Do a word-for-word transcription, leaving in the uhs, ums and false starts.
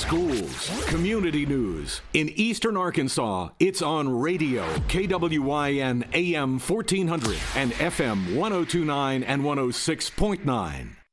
schools, community news. In Eastern Arkansas, it's on radio, K W Y N A M fourteen hundred and F M one oh two point nine and one oh six point nine.